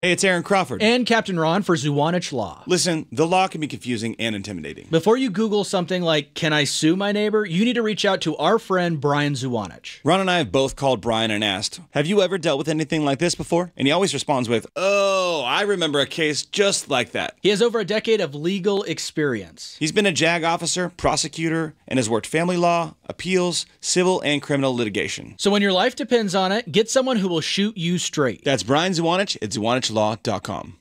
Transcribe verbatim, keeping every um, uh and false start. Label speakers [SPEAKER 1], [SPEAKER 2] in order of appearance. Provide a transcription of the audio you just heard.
[SPEAKER 1] Hey, it's Aaron Crawford.
[SPEAKER 2] And Captain Ron for Zuwanich Law.
[SPEAKER 1] Listen, the law can be confusing and intimidating.
[SPEAKER 2] Before you Google something like, can I sue my neighbor? You need to reach out to our friend Brian Zuwanich.
[SPEAKER 1] Ron and I have both called Brian and asked, have you ever dealt with anything like this before? And he always responds with, oh, I remember a case just like that.
[SPEAKER 2] He has over a decade of legal experience.
[SPEAKER 1] He's been a JAG officer, prosecutor, and has worked family law, appeals, civil, and criminal litigation.
[SPEAKER 2] So when your life depends on it, get someone who will shoot you straight.
[SPEAKER 1] That's Brian Zuwanich at Zuwanich Law dot com.